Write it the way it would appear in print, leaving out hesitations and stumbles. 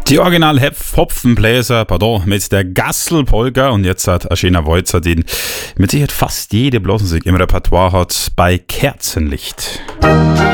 Die Original Hopfenbläser, mit der Gastelpolka und jetzt hat ein schöner Walzer, den mit Sicherheit fast jede Blasmusik im Repertoire hat, bei Kerzenlicht.